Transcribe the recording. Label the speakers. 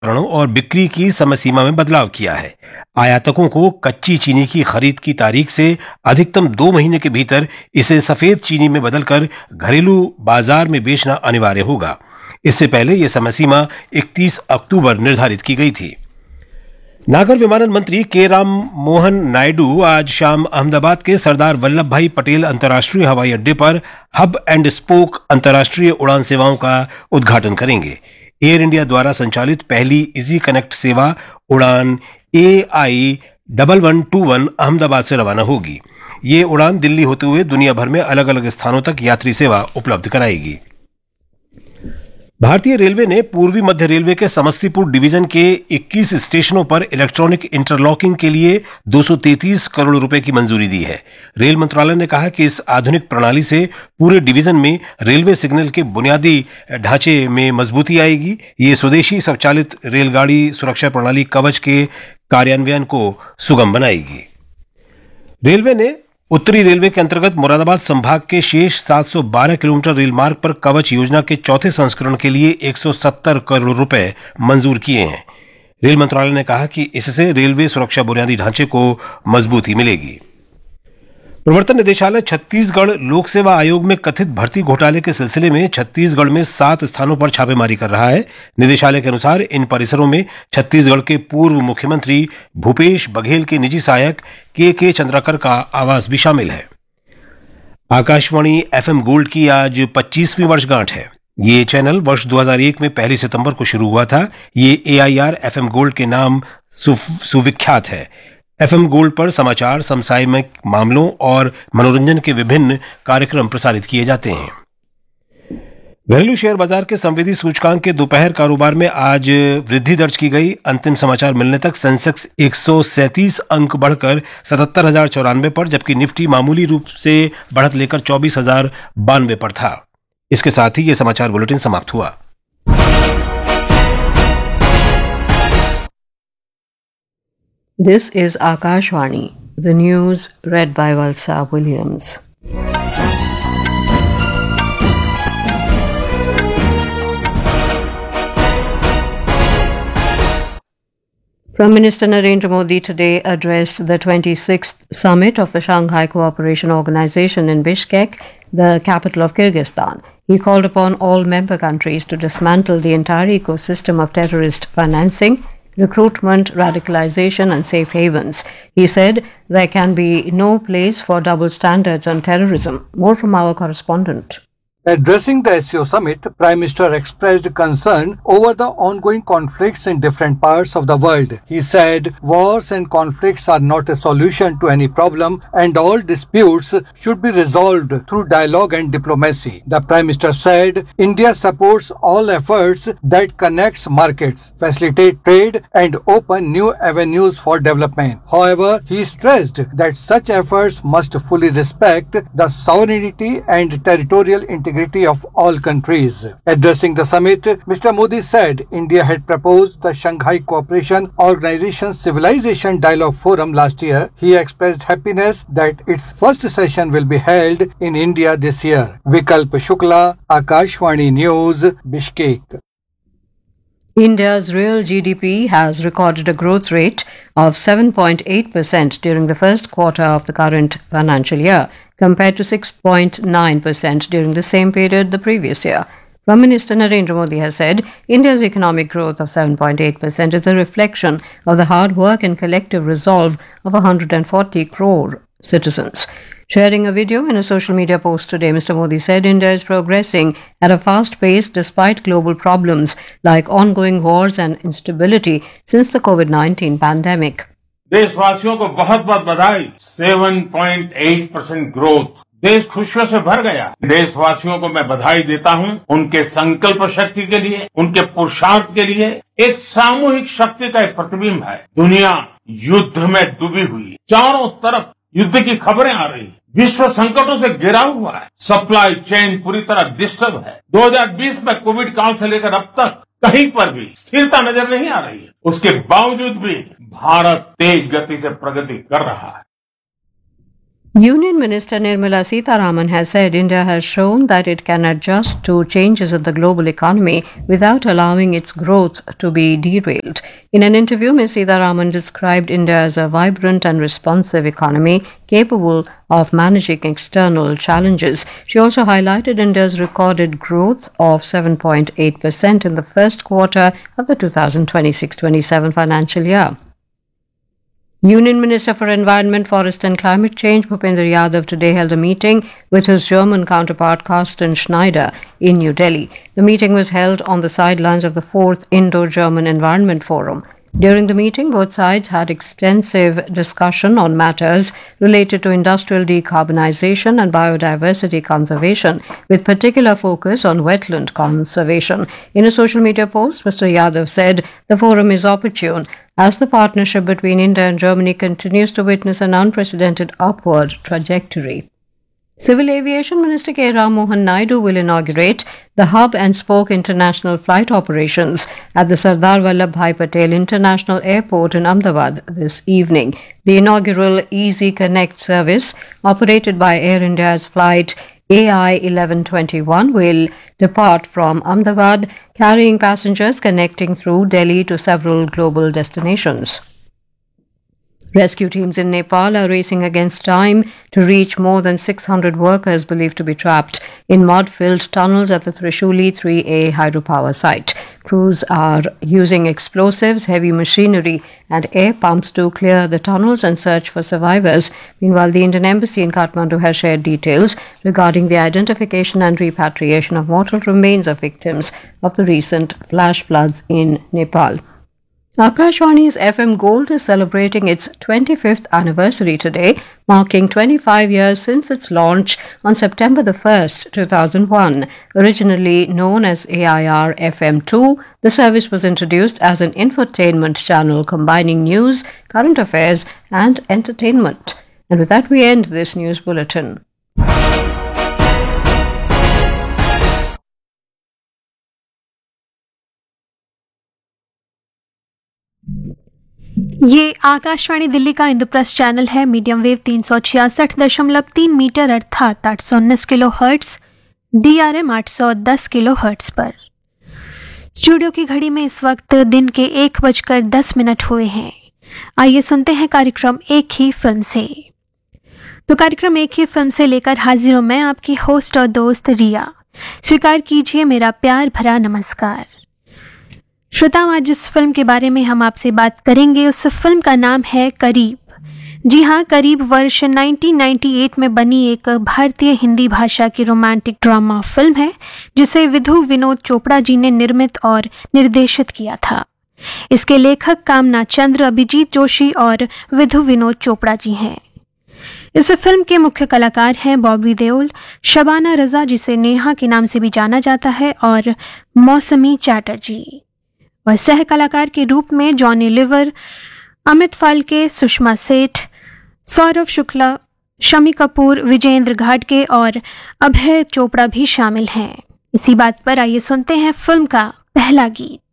Speaker 1: उपकरणों और बिक्री की समय सीमा में बदलाव किया है। आयातकों को कच्ची चीनी की खरीद की तारीख से अधिकतम 2 महीने के भीतर इसे सफेद चीनी में बदलकर घरेलू बाजार में बेचना अनिवार्य होगा। इससे पहले यह समय सीमा 31 अक्टूबर निर्धारित की गई थी। नागर विमानन मंत्री के राम मोहन नायडू आज शाम अहमदाबाद के सरदार वल्लभ भाई पटेल अंतर्राष्ट्रीय हवाई अड्डे पर हब एंड स्पोक अंतर्राष्ट्रीय उड़ान सेवाओं का उद्घाटन करेंगे। एयर इंडिया द्वारा संचालित पहली इजी कनेक्ट सेवा उड़ान AI1121 अहमदाबाद से रवाना होगी। ये उड़ान दिल्ली होते हुए दुनिया भर में अलग अलग स्थानों तक यात्री सेवा उपलब्ध कराएगी। भारतीय रेलवे ने पूर्वी मध्य रेलवे के समस्तीपुर डिवीजन के 21 स्टेशनों पर इलेक्ट्रॉनिक इंटरलॉकिंग के लिए 233 करोड़ रुपए की मंजूरी दी है। रेल मंत्रालय ने कहा कि इस आधुनिक प्रणाली से पूरे डिवीजन में रेलवे सिग्नल के बुनियादी ढांचे में मजबूती आएगी। ये स्वदेशी स्वचालित रेलगाड़ी सुरक्षा प्रणाली कवच के कार्यान्वयन को सुगम बनाएगी। रेलवे ने उत्तरी रेलवे के अंतर्गत मुरादाबाद संभाग के शेष 712 किलोमीटर रेल मार्ग पर कवच योजना के चौथे संस्करण के लिए 170 करोड़ रुपए मंजूर किए हैं। रेल मंत्रालय ने कहा कि इससे रेलवे सुरक्षा बुनियादी ढांचे को मजबूती मिलेगी। प्रवर्तन निदेशालय छत्तीसगढ़ लोक सेवा आयोग में कथित भर्ती घोटाले के सिलसिले में छत्तीसगढ़ में 7 स्थानों पर छापेमारी कर रहा है। निदेशालय के अनुसार इन परिसरों में छत्तीसगढ़ के पूर्व मुख्यमंत्री भूपेश बघेल के निजी सहायक के चंद्राकर का आवास भी शामिल है। आकाशवाणी FM गोल्ड की आज 25वीं वर्षगांठ है। ये चैनल वर्ष 2001 में 1 सितंबर को शुरू हुआ था। ये AIR FM गोल्ड के नाम सुविख्यात है। FM गोल्ड पर समाचार, समसामयिक मामलों और मनोरंजन के विभिन्न कार्यक्रम प्रसारित किए जाते हैं। घरेलू शेयर बाजार के संवेदी सूचकांक के दोपहर कारोबार में आज वृद्धि दर्ज की गई। अंतिम समाचार मिलने तक सेंसेक्स 137 अंक बढ़कर 77,094 पर, जबकि निफ्टी मामूली रूप से बढ़त लेकर 24,092 पर था। इसके साथ ही यह समाचार बुलेटिन समाप्त हुआ।
Speaker 2: This is Akashvani, the news read by Valsa Williams. Prime Minister Narendra Modi today addressed the 26th summit of the Shanghai Cooperation Organization in Bishkek, the capital of Kyrgyzstan. He called upon all member countries to dismantle the entire ecosystem of terrorist financing, recruitment, radicalization and safe havens. He said there can be no place for double standards on terrorism. More from our correspondent.
Speaker 3: Addressing the SCO summit, Prime Minister expressed concern over the ongoing conflicts in different parts of the world. He said wars and conflicts are not a solution to any problem and all disputes should be resolved through dialogue and diplomacy. The Prime Minister said India supports all efforts that connects markets, facilitate trade and open new avenues for development. However, he stressed that such efforts must fully respect the sovereignty and territorial integrity of all countries. Addressing the summit, Mr. Modi said India had proposed the Shanghai Cooperation Organization Civilization Dialogue Forum last year. He expressed happiness that its first session will be held in India this year. Vikalp Shukla, Akashvani News, Bishkek.
Speaker 2: India's real GDP has recorded a growth rate of 7.8% during the first quarter of the current financial year, compared to 6.9% during the same period the previous year. Prime Minister Narendra Modi has said India's economic growth of 7.8% is a reflection of the hard work and collective resolve of 140 crore citizens. Sharing a video in a social media post today, Mr. Modi said India is progressing at a fast pace despite global problems like ongoing wars and instability since the COVID-19 pandemic.
Speaker 4: देशवासियों को बहुत बहुत बधाई। 7.8% growth, देश खुशियों से भर गया। देशवासियों को मैं बधाई देता हूं उनके संकल्प शक्ति के लिए, उनके पुरुषार्थ के लिए। एक सामूहिक शक्ति का एक प्रतिबिंब है। दुनिया युद्ध में डूबी हुई है, चारों तरफ युद्ध की खबरें आ रही है, विश्व संकटों से घिरा हुआ है, सप्लाई चेन पूरी तरह डिस्टर्ब है। 2020 में कोविड काल से लेकर अब तक कहीं पर भी स्थिरता नजर नहीं आ रही है। उसके बावजूद भी भारत तेज गति से प्रगति कर रहा है।
Speaker 2: Union Minister Nirmala Sitharaman has said India has shown that it can adjust to changes in the global economy without allowing its growth to be derailed. In an interview, Ms. Sitharaman described India as a vibrant and responsive economy capable of managing external challenges. She also highlighted India's recorded growth of 7.8% in the first quarter of the 2026-27 financial year. Union Minister for Environment, Forest and Climate Change, Bhupender Yadav, today held a meeting with his German counterpart Carsten Schneider in New Delhi. The meeting was held on the sidelines of the 4th Indo-German Environment Forum. During the meeting, both sides had extensive discussion on matters related to industrial decarbonization and biodiversity conservation, with particular focus on wetland conservation. In a social media post, Mr. Yadav said the forum is opportune as the partnership between India and Germany continues to witness an unprecedented upward trajectory. Civil Aviation Minister K. Ram Mohan Naidu will inaugurate the hub and spoke international flight operations at the Sardar Vallabhbhai Patel International Airport in Ahmedabad this evening. The inaugural Easy Connect service, operated by Air India's flight AI 1121, will depart from Ahmedabad, carrying passengers connecting through Delhi to several global destinations. Rescue teams in Nepal are racing against time to reach more than 600 workers believed to be trapped in mud-filled tunnels at the Trishuli 3A hydropower site. Crews are using explosives, heavy machinery and air pumps to clear the tunnels and search for survivors. Meanwhile, the Indian Embassy in Kathmandu has shared details regarding the identification and repatriation of mortal remains of victims of the recent flash floods in Nepal. Akashvani's FM Gold is celebrating its 25th anniversary today, marking 25 years since its launch on September the 1st, 2001. Originally known as AIR FM2, the service was introduced as an infotainment channel combining news, current affairs and entertainment. And with that, we end this news bulletin.
Speaker 5: ये आकाशवाणी दिल्ली का Indraprastha channel है। Medium wave 366.3 metre अर्थात 819 kilo hertz, DRM 810 kilo hertz पर। Studio की घड़ी में इस वक्त दिन के 1:10 हुए हैं। आइए सुनते हैं कार्यक्रम एक ही फिल्म से। तो कार्यक्रम एक ही फिल्म से लेकर हाजिर हूं मैं, आपकी होस्ट और दोस्त रिया। स्वीकार कीजिए मेरा प्यार भरा नमस्कार। श्रोताओं, आज जिस फिल्म के बारे में हम आपसे बात करेंगे उस फिल्म का नाम है करीब। जी हाँ, करीब वर्ष 1998 में बनी एक भारतीय हिंदी भाषा की रोमांटिक ड्रामा फिल्म है जिसे विधु विनोद चोपड़ा जी ने निर्मित और निर्देशित किया था। इसके लेखक कामना चंद्र, अभिजीत जोशी और विधु विनोद चोपड़ा जी हैं। इस फिल्म के मुख्य कलाकार हैं बॉबी देओल, शबाना रजा जिसे नेहा के नाम से भी जाना जाता है, और मौसमी चैटर्जी। और सह कलाकार के रूप में जॉनी लिवर, अमित फाल्के, सुषमा सेठ, सौरभ शुक्ला, शमी कपूर, विजेंद्र घाटगे और अभय चोपड़ा भी शामिल हैं। इसी बात पर आइए सुनते हैं फिल्म का पहला गीत।